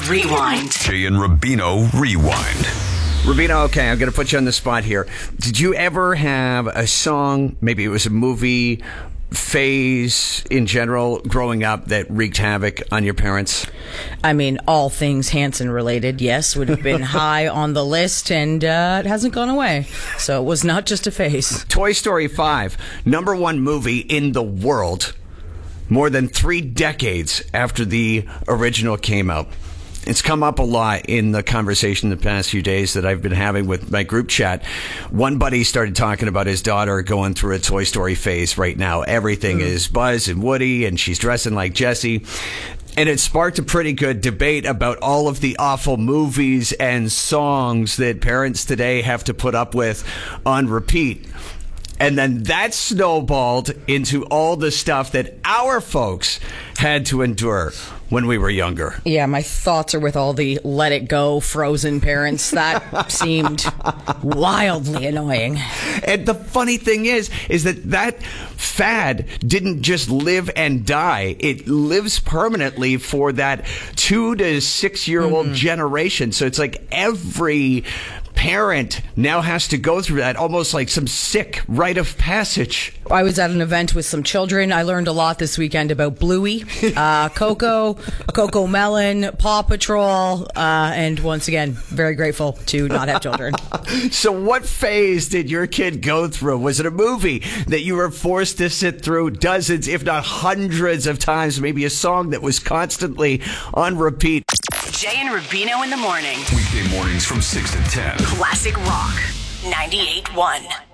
Rewind. Jay and Rubino Rewind. Rubino, okay, I'm going to put you on the spot here. Did you ever have a song, maybe it was a movie, phase in general, growing up that wreaked havoc on your parents? I mean, all things Hanson related, yes, would have been high on the list, and it hasn't gone away. So it was not just a phase. Toy Story 5, number one movie in the world, more than 3 decades after the original came out. It's come up a lot in the conversation the past few days that I've been having with my group chat. One buddy started talking about his daughter going through a Toy Story phase right now. Everything is Buzz and Woody, and she's dressing like Jessie. And it sparked a pretty good debate about all of the awful movies and songs that parents today have to put up with on repeat. And then that snowballed into all the stuff that our folks had to endure when we were younger. Yeah, my thoughts are with all the Let It Go Frozen parents. That seemed wildly annoying. And the funny thing is that fad didn't just live and die. It lives permanently for that 2 to 6 year old generation. So it's like every parent now has to go through that, almost like some sick rite of passage. I was at an event with some children. I learned a lot this weekend about Bluey, Coco Melon, Paw Patrol, and once again, very grateful to not have children. So what phase did your kid go through? Was it a movie that you were forced to sit through dozens, if not hundreds of times? Maybe a song that was constantly on repeat? Jay and Rubino in the morning. Weekday mornings from 6 to 10. Classic Rock 98.1.